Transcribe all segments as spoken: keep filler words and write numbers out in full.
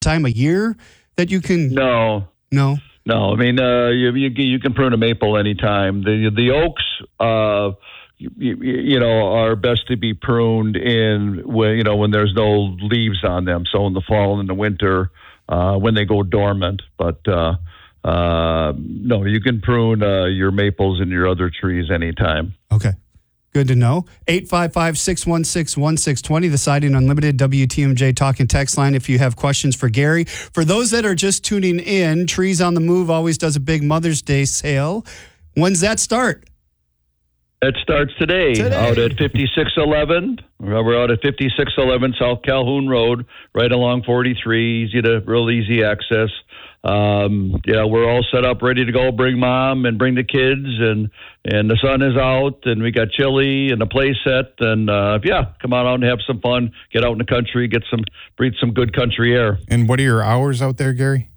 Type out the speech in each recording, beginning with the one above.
time a year that you can? No. No? No. I mean, uh, you, you you can prune a maple anytime. The the oaks, uh, you, you know, are best to be pruned in when, you know, when there's no leaves on them. So in the fall and the winter, uh, when they go dormant. But, uh, uh, no, you can prune uh, your maples and your other trees anytime. Okay. Good to know. eight five five, six one six, one six two zero, the Siding Unlimited W T M J talk and text line if you have questions for Gary. For those that are just tuning in, Trees on the Move always does a big Mother's Day sale. When's that start? It starts today, today. out at fifty-six eleven. We're out at fifty-six eleven South Calhoun Road, right along forty-three, easy to, real easy access. Um, yeah, we're all set up, ready to go. Bring mom and bring the kids, and and the sun is out, and we got chili and a play set, and uh, yeah, come on out and have some fun. Get out in the country, get some, breathe some good country air. And what are your hours out there, Gary?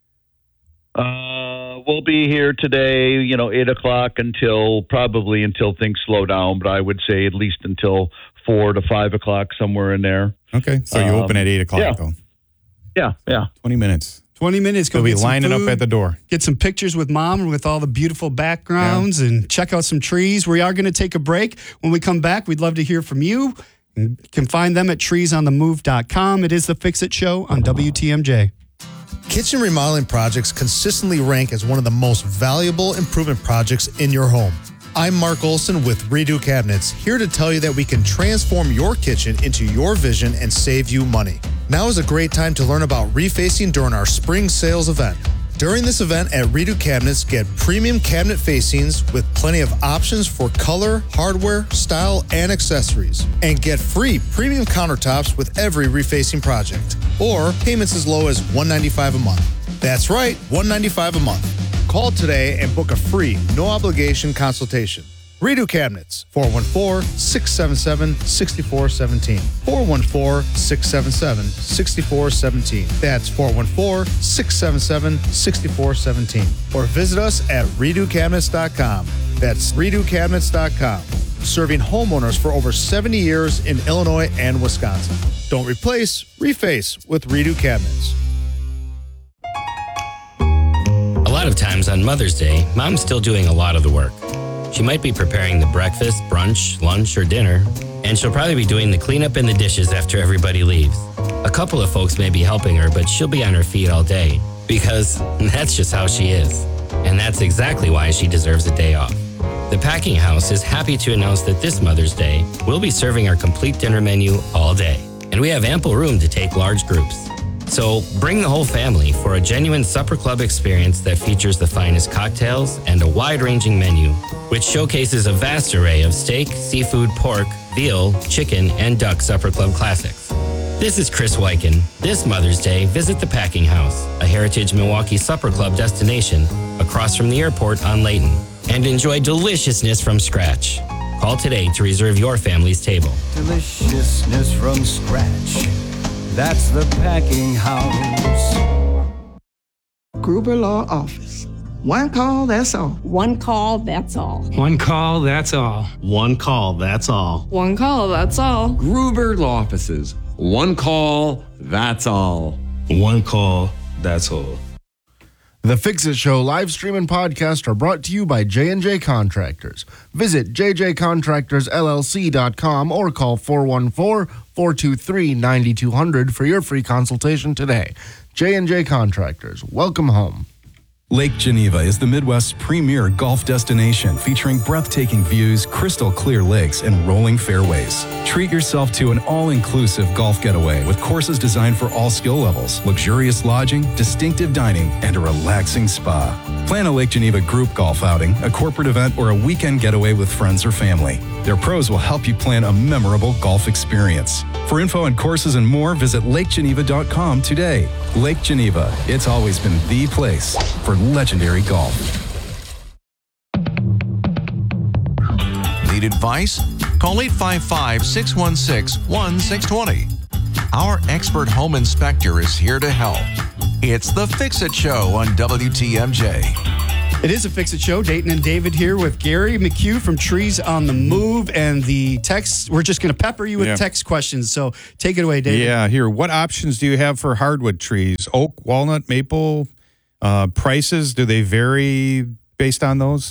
Uh, we'll be here today, you know, eight o'clock until probably until things slow down, but I would say at least until four to five o'clock, somewhere in there. Okay, so you um, open at eight o'clock, yeah. though. Yeah, yeah, twenty minutes. twenty minutes. Go They'll be get some lining food, up at the door. Get some pictures with mom with all the beautiful backgrounds, yeah. and check out some trees. We are going to take a break. When we come back, we'd love to hear from you. You can find them at trees on the move dot com. It is the Fix It Show on W T M J. Kitchen remodeling projects consistently rank as one of the most valuable improvement projects in your home. I'm Mark Olson with Redo Cabinets, here to tell you that we can transform your kitchen into your vision and save you money. Now is a great time to learn about refacing during our spring sales event. During this event at Redo Cabinets, get premium cabinet facings with plenty of options for color, hardware, style, and accessories. And get free premium countertops with every refacing project. Or payments as low as one hundred ninety-five dollars a month. That's right, one hundred ninety-five dollars a month. Call today and book a free, no-obligation consultation. Redo Cabinets, four one four, six seven seven, six four one seven. four one four, six seven seven, six four one seven. That's four one four, six seven seven, six four one seven. Or visit us at redo cabinets dot com. That's redo cabinets dot com. Serving homeowners for over seventy years in Illinois and Wisconsin. Don't replace, reface with Redo Cabinets. A lot of times on Mother's Day, Mom's still doing a lot of the work. She might be preparing the breakfast, brunch, lunch, or dinner, and she'll probably be doing the cleanup and the dishes after everybody leaves. A couple of folks may be helping her, but she'll be on her feet all day because that's just how she is. And that's exactly why she deserves a day off. The Packing House is happy to announce that this Mother's Day, we'll be serving our complete dinner menu all day. And we have ample room to take large groups. So bring the whole family for a genuine supper club experience that features the finest cocktails and a wide-ranging menu, which showcases a vast array of steak, seafood, pork, veal, chicken, and duck supper club classics. This is Chris Weichen. This Mother's Day, visit the Packing House, a Heritage Milwaukee supper club destination across from the airport on Layton, and enjoy deliciousness from scratch. Call today to reserve your family's table. Deliciousness from scratch. That's the Packing House. Gruber Law Office. One call, that's all. One call, that's all. One call, that's all. One call, that's all. One call, that's all. Gruber Law Offices. One call, that's all. One call, that's all. The Fix It Show live stream and podcast are brought to you by J and J Contractors. Visit j j contractors l l c dot com or call four one four, four two three, nine two zero zero for your free consultation today. J and J Contractors, welcome home. Lake Geneva is the Midwest's premier golf destination, featuring breathtaking views, crystal clear lakes, and rolling fairways. Treat yourself to an all-inclusive golf getaway with courses designed for all skill levels, luxurious lodging, distinctive dining, and a relaxing spa. Plan a Lake Geneva group golf outing, a corporate event, or a weekend getaway with friends or family. Their pros will help you plan a memorable golf experience. For info on courses and more, visit lake geneva dot com today. Lake Geneva, it's always been the place for legendary golf. Need advice? Call eight five five, six one six, one six two zero. Our expert home inspector is here to help. It's the Fix It Show on W T M J. It is a Fix-It Show. Dayton and David here with Gary McHugh from Trees on the Move. And the text, we're just going to pepper you with Yeah. text questions. So take it away, David. Yeah, here. What options do you have for hardwood trees? Oak, walnut, maple, uh, prices, do they vary based on those?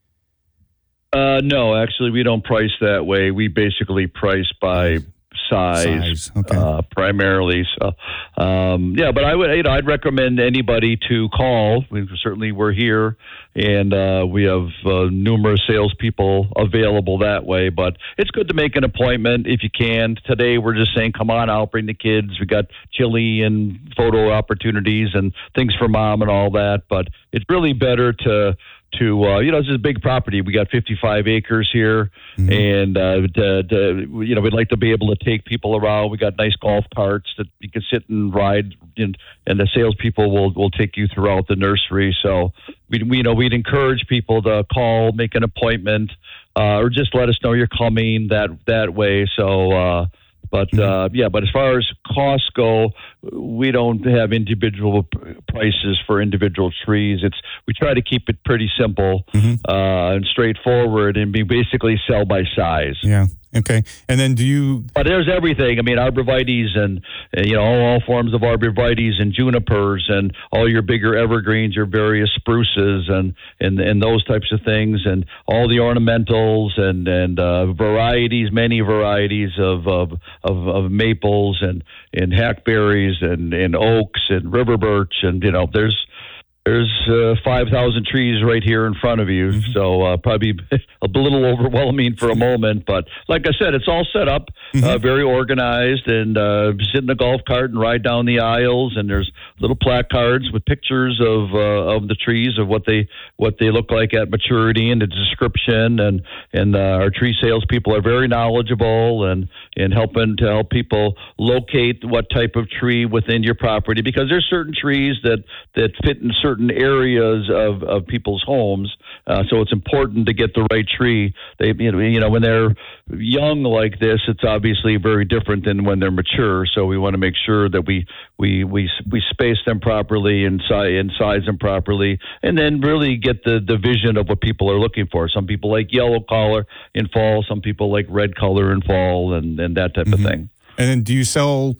Uh, no, actually, we don't price that way. We basically price by size, Size, okay. uh, primarily. So, um, yeah, but I would, you know, I'd recommend anybody to call. We certainly we're here, and uh, we have uh, numerous salespeople available that way. But it's good to make an appointment if you can. Today, we're just saying, come on out, bring the kids. We got chili and photo opportunities and things for mom and all that. But it's really better to. To uh, you know, this is a big property. We got fifty-five acres here, mm-hmm. and uh, to, to, you know, we'd like to be able to take people around. We got nice golf carts that you can sit and ride, and, and the salespeople will will take you throughout the nursery. So we, we you know we'd encourage people to call, make an appointment, uh, or just let us know you're coming that that way. So. Uh, But, uh, yeah, but as far as costs go, we don't have individual p- prices for individual trees. It's we try to keep it pretty simple mm-hmm. uh, and straightforward, and we basically sell by size. Yeah. Okay. And then do you... But there's everything. I mean, arborvitaes and, uh, you know, all, all forms of arborvitaes and junipers and all your bigger evergreens, your various spruces and, and, and those types of things, and all the ornamentals and, and uh, varieties, many varieties of, of, of, of maples and, and hackberries and, and oaks and river birch. And, you know, there's... There's uh, five thousand trees right here in front of you, mm-hmm. so uh, probably a little overwhelming for a moment. But like I said, it's all set up, mm-hmm. uh, very organized, and uh, sit in the golf cart and ride down the aisles. And there's little placards with pictures of uh, of the trees, of what they what they look like at maturity, and the description. And and uh, our tree salespeople are very knowledgeable and and helping to help people locate what type of tree within your property, because there's certain trees that that fit in certain areas of, of people's homes, uh, so it's important to get the right tree. They, you know, you know, when they're young like this, it's obviously very different than when they're mature. So we want to make sure that we we we we space them properly and size and size them properly, and then really get the, the vision of what people are looking for. Some people like yellow color in fall. Some people like red color in fall, and, and that type mm-hmm. of thing. And then, do you sell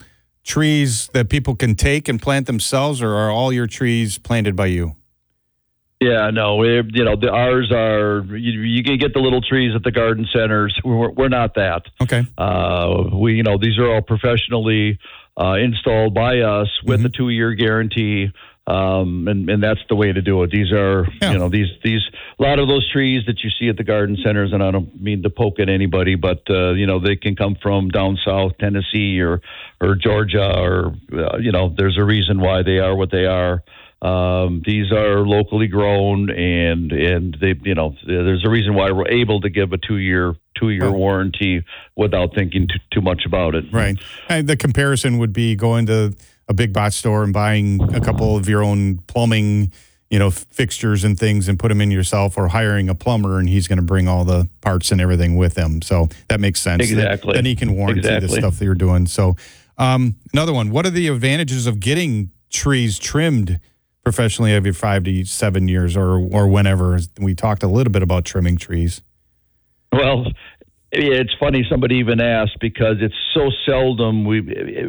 trees that people can take and plant themselves, or are all your trees planted by you? Yeah, no, we you know the ours are you, you can get the little trees at the garden centers. We're we're not that. Okay. Uh, we you know these are all professionally uh, installed by us with mm-hmm. a two year guarantee. Um, and, and that's the way to do it. These are, yeah. you know, these, these, a lot of those trees that you see at the garden centers, and I don't mean to poke at anybody, but, uh, you know, they can come from down south, Tennessee or, or Georgia, or, uh, you know, there's a reason why they are what they are. Um, these are locally grown, and, and they, you know, there's a reason why we're able to give a two year, two year oh. warranty without thinking too, too much about it. Right. And the comparison would be going to a big box store and buying a couple of your own plumbing, you know, fixtures and things and put them in yourself, or hiring a plumber and he's going to bring all the parts and everything with him. So that makes sense. Exactly. Then he can warranty exactly. the stuff that you're doing. So um, another one, what are the advantages of getting trees trimmed professionally every five to seven years or, or whenever? We talked a little bit about trimming trees. Well, it's funny somebody even asked, because it's so seldom we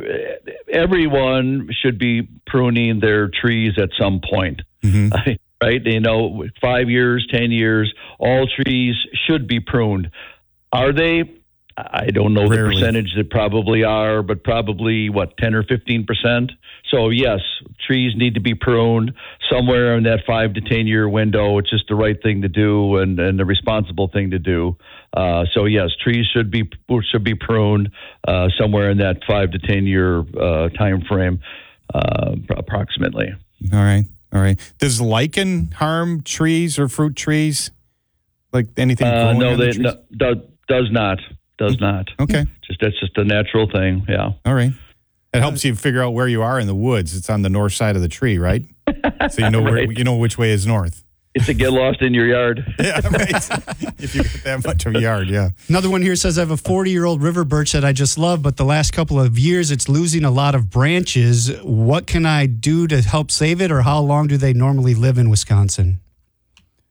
everyone should be pruning their trees at some point. Mm-hmm. Right? You know, five years, ten years, all trees should be pruned. Are they? I don't know Rarely. the percentage that probably are, but probably what, ten or fifteen percent. So yes, trees need to be pruned somewhere in that five to ten year window. It's just the right thing to do, and, and the responsible thing to do. Uh, so yes, trees should be should be pruned uh, somewhere in that five to ten year uh, time frame, uh, approximately. All right, all right. Does lichen harm trees or fruit trees? Like anything? Uh, no, they no, does does not. Does not. Okay. Just that's just a natural thing. Yeah. All right. It helps you figure out where you are in the woods. It's on the north side of the tree, right? So you know where right. you know which way is north. It's to get lost in your yard. Yeah, right. If you get that much of a yard, yeah. Another one here says, I have a forty-year-old river birch that I just love, but the last couple of years it's losing a lot of branches. What can I do to help save it, or how long do they normally live in Wisconsin?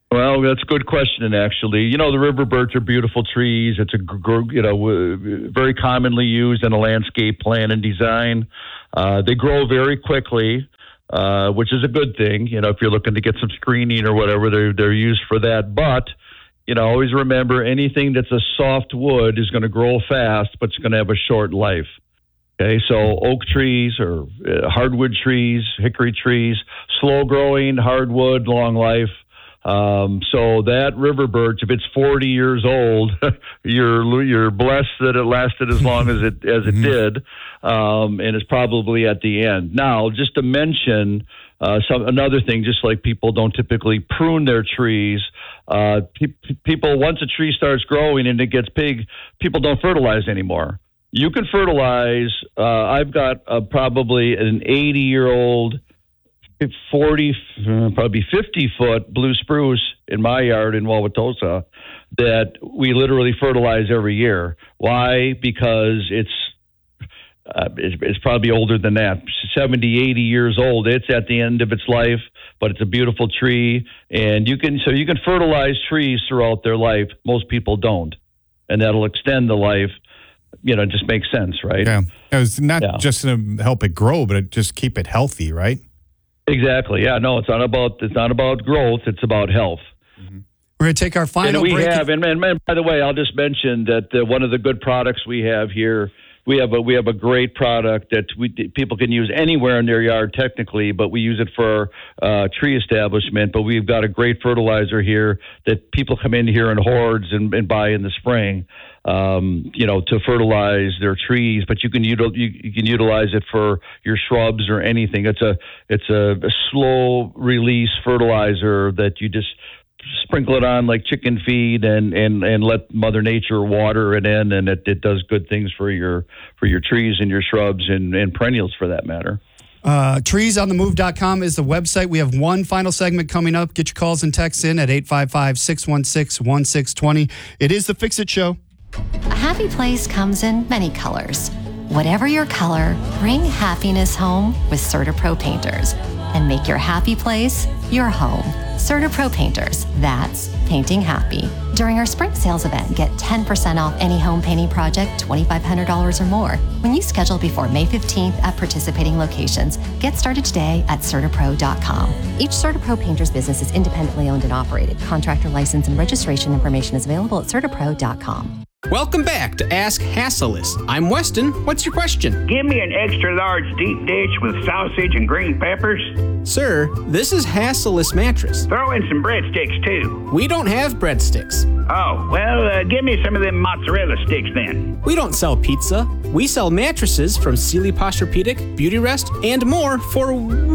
Well, that's a good question, actually. You know, the river birch are beautiful trees. It's a, you know, very commonly used in a landscape plan and design. Uh, they grow very quickly, uh, which is a good thing. You know, if you're looking to get some screening or whatever, they're, they're used for that. But, you know, always remember anything that's a soft wood is going to grow fast, but it's going to have a short life. Okay, so oak trees or uh, hardwood trees, hickory trees, slow growing, hardwood, long life. Um, so that river birch, if it's forty years old, you're you're blessed that it lasted as long as it as it did, um, and it's probably at the end. Now, just to mention uh, some another thing, just like people don't typically prune their trees, uh, pe- people once a tree starts growing and it gets big, people don't fertilize anymore. You can fertilize. Uh, I've got uh, probably an eighty-year-old. forty, probably fifty foot blue spruce in my yard in Wauwatosa that we literally fertilize every year. Why? Because it's, uh, it's it's probably older than that, seventy, eighty years old. It's at the end of its life, but it's a beautiful tree, and you can so you can fertilize trees throughout their life. Most people don't, and that'll extend the life. You know, it just makes sense, right? Yeah, it's not yeah. just to help it grow, but it just keep it healthy, right? Exactly. Yeah. No, it's not about it's not about growth. It's about health. Mm-hmm. We're going to take our final and we break. have, and, and, and by the way, I'll just mention that uh, one of the good products we have here, we have a we have a great product that we people can use anywhere in their yard technically, but we use it for uh, tree establishment. But we've got a great fertilizer here that people come in here in hordes and, and buy in the spring. Um, you know, to fertilize their trees, but you can util- you, you can utilize it for your shrubs or anything. It's a it's a, a slow release fertilizer that you just sprinkle it on like chicken feed and, and, and let Mother Nature water it in, and it, it does good things for your for your trees and your shrubs and, and perennials for that matter. Uh, trees on the move dot com is the website. We have one final segment coming up. Get your calls and texts in at eight five five, six one six, one six two zero. It is the Fix It Show. A happy place comes in many colors. Whatever your color, bring happiness home with CertaPro Painters and make your happy place your home. CertaPro Painters, that's painting happy. During our spring sales event, get ten percent off any home painting project, twenty-five hundred dollars or more. When you schedule before May fifteenth at participating locations, get started today at CertaPro dot com. Each CertaPro Painters business is independently owned and operated. Contractor license and registration information is available at CertaPro dot com. Welcome back to Ask Hassleus. I'm Weston. What's your question? Give me an extra large deep dish with sausage and green peppers. Sir, this is Hassleus Mattress. Throw in some breadsticks, too. We don't have breadsticks. Oh, well, uh, give me some of them mozzarella sticks then. We don't sell pizza. We sell mattresses from Sealy Posturepedic, Beauty Rest, and more for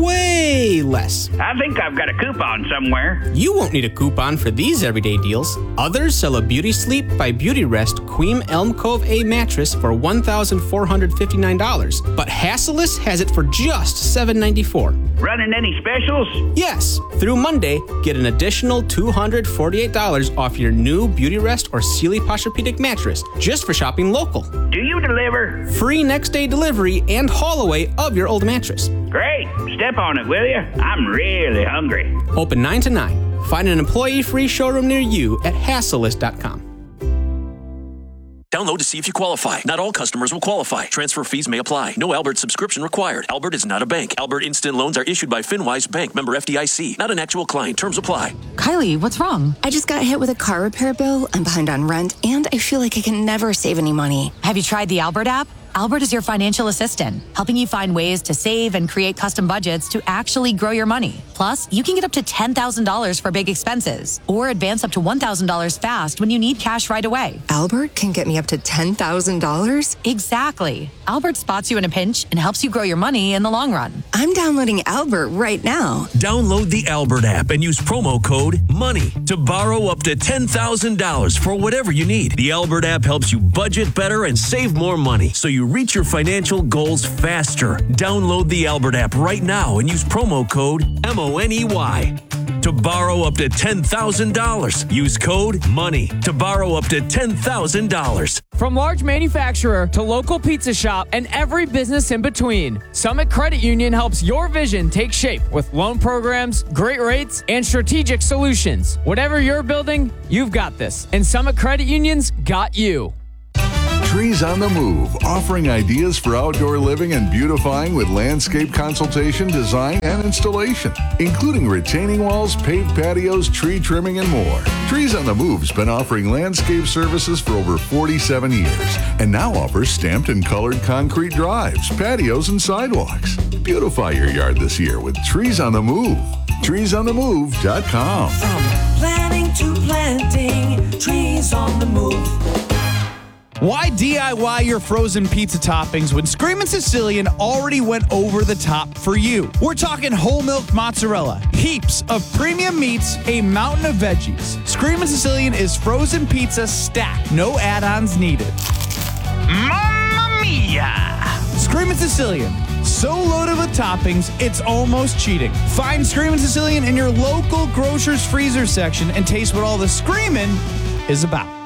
way less. I think I've got a coupon somewhere. You won't need a coupon for these everyday deals. Others sell a Beauty Sleep by Beauty Rest Queen Elm Cove A mattress for one thousand four hundred fifty-nine dollars, but Hassleus has it for just seven hundred ninety-four dollars. Running any specials? Yes. Through Monday, get an additional two hundred forty-eight dollars off your new Beauty Rest or Sealy Posturepedic mattress just for shopping local. Do you deliver? Free next day delivery and haul away of your old mattress. Great. Step on it, will you? I'm really hungry. Open nine to nine. Find an employee-free showroom near you at Hassleus dot com. Download to see if you qualify. Not all customers will qualify. Transfer fees may apply. No Albert subscription required. Albert is not a bank. Albert Instant Loans are issued by FinWise Bank, member F D I C. Not an actual client. Terms apply. Kylie, what's wrong? I just got hit with a car repair bill. I'm behind on rent, and I feel like I can never save any money. Have you tried the Albert app? Albert is your financial assistant, helping you find ways to save and create custom budgets to actually grow your money. Plus, you can get up to ten thousand dollars for big expenses or advance up to one thousand dollars fast when you need cash right away. Albert can get me up to ten thousand dollars? Exactly. Albert spots you in a pinch and helps you grow your money in the long run. I'm downloading Albert right now. Download the Albert app and use promo code MONEY to borrow up to ten thousand dollars for whatever you need. The Albert app helps you budget better and save more money so you reach your financial goals faster. Download the Albert app right now and use promo code M O N E Y. to borrow up to ten thousand dollars. Use code MONEY to borrow up to ten thousand dollars. From large manufacturer to local pizza shop and every business in between, Summit Credit Union helps your vision take shape with loan programs, great rates, and strategic solutions. Whatever you're building, you've got this. And Summit Credit Union's got you. Trees on the Move, offering ideas for outdoor living and beautifying with landscape consultation, design, and installation, including retaining walls, paved patios, tree trimming, and more. Trees on the Move's been offering landscape services for over forty-seven years and now offers stamped and colored concrete drives, patios, and sidewalks. Beautify your yard this year with Trees on the Move. trees on the move dot com. From planning to planting, Trees on the Move. Why D I Y your frozen pizza toppings when Screamin' Sicilian already went over the top for you? We're talking whole milk mozzarella, heaps of premium meats, a mountain of veggies. Screamin' Sicilian is frozen pizza stacked, no add-ons needed. Mamma mia! Screamin' Sicilian, so loaded with toppings, it's almost cheating. Find Screamin' Sicilian in your local grocer's freezer section and taste what all the screamin' is about.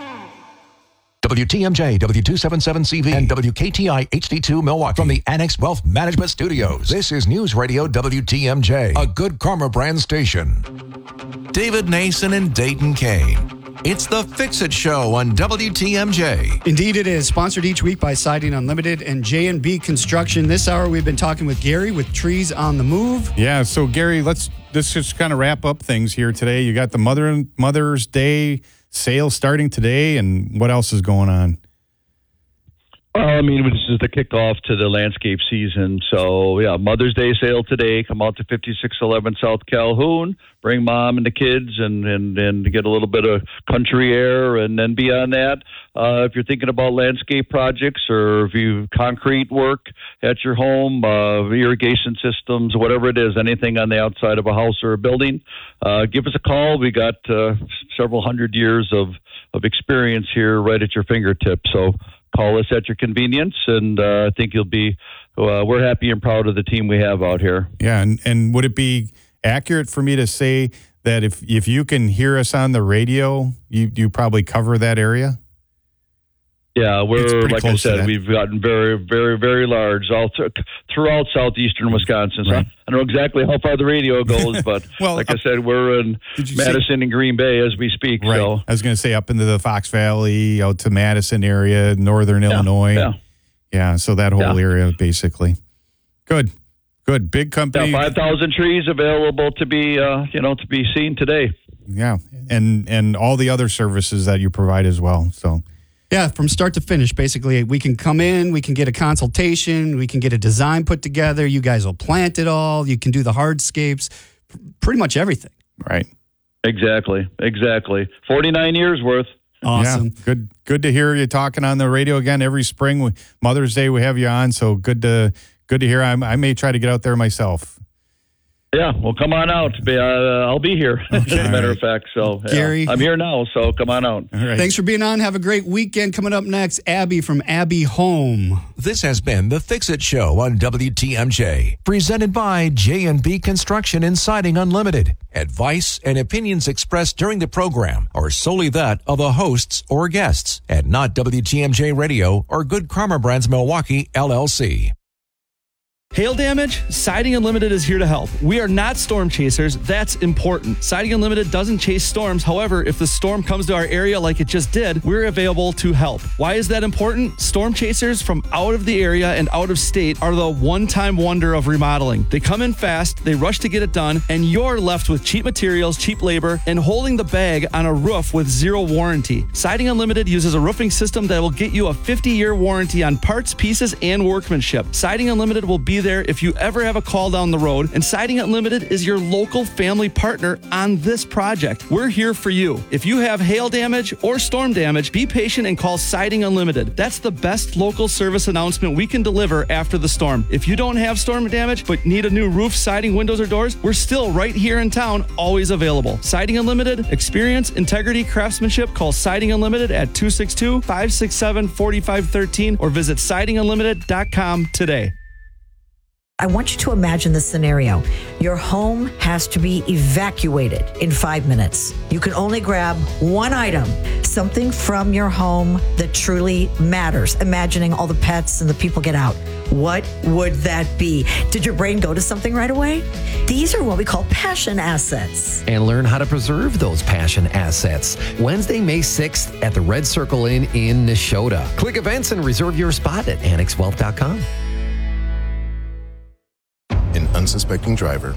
W T M J, W two seventy-seven C V, and W K T I H D two Milwaukee from the Annex Wealth Management Studios. This is News Radio W T M J, a Good Karma brand station. David Nason and Dayton Kane. It's the Fix-It Show on W T M J. Indeed it is. Sponsored each week by Siding Unlimited and J and B Construction. This hour we've been talking with Gary with Trees on the Move. Yeah, so Gary, let's, let's just kind of wrap up things here today. You got the Mother Mother's Day sale starting today, and what else is going on? Well, I mean, this is the kickoff to the landscape season. So, yeah, Mother's Day sale today. Come out to fifty-six eleven South Calhoun. Bring mom and the kids and, and, and get a little bit of country air. And then beyond that, uh, if you're thinking about landscape projects or if you concrete work at your home, uh, irrigation systems, whatever it is, anything on the outside of a house or a building, uh, give us a call. We got uh, several hundred years of, of experience here right at your fingertips. So call us at your convenience, and uh, I think you'll be, uh, we're happy and proud of the team we have out here. Yeah, and, and would it be accurate for me to say that if, if you can hear us on the radio, you, you probably cover that area? Yeah, we're, like I said, we've gotten very, very, very large all th- throughout southeastern Wisconsin. So right. I don't know exactly how far the radio goes, but well, like uh, I said, we're in Madison say, and Green Bay as we speak. Right. So. I was going to say up into the Fox Valley, out to Madison area, northern yeah, Illinois. Yeah. yeah, so that whole yeah. area, basically. Good, good. Big company. Yeah, five thousand trees available to be, uh, you know, to be seen today. Yeah, and and all the other services that you provide as well, so. Yeah, from start to finish, basically, we can come in, we can get a consultation, we can get a design put together. You guys will plant it all. You can do the hardscapes, pretty much everything. Right. Exactly. Exactly. forty-nine years worth. Awesome. Yeah, good good to hear you talking on the radio again every spring. Mother's Day, we have you on, so good to good to hear. I, I may try to get out there myself. Yeah, well, come on out. Uh, I'll be here, okay. As a matter of fact. So, yeah. Gary, I'm here now, so come on out. All right. Thanks for being on. Have a great weekend. Coming up next, Abby from Abby Home. This has been the Fix-It Show on W T M J, presented by J and B Construction and Siding Unlimited. Advice and opinions expressed during the program are solely that of the hosts or guests, and not W T M J Radio or Good Karma Brands Milwaukee, L L C. Hail damage? Siding Unlimited is here to help. We are not storm chasers. That's important. Siding Unlimited doesn't chase storms. However, if the storm comes to our area like it just did, we're available to help. Why is that important? Storm chasers from out of the area and out of state are the one-time wonder of remodeling. They come in fast, they rush to get it done, and you're left with cheap materials, cheap labor, and holding the bag on a roof with zero warranty. Siding Unlimited uses a roofing system that will get you a fifty-year warranty on parts, pieces, and workmanship. Siding Unlimited will be there if you ever have a call down the road, and Siding Unlimited is your local family partner on this project. We're here for you. If you have hail damage or storm damage, be patient and call Siding Unlimited. That's the best local service announcement we can deliver after the storm. If you don't have storm damage but need a new roof, siding, windows, or doors, we're still right here in town, always available. Siding Unlimited, experience, integrity, craftsmanship. Call Siding Unlimited at two six two, five six seven, four five one three or visit siding unlimited dot com today. I want you to imagine this scenario. Your home has to be evacuated in five minutes. You can only grab one item, something from your home that truly matters. Imagining all the pets and the people get out. What would that be? Did your brain go to something right away? These are what we call passion assets. And learn how to preserve those passion assets. Wednesday, May sixth at the Red Circle Inn in Neshota. Click events and reserve your spot at annex wealth dot com. An unsuspecting driver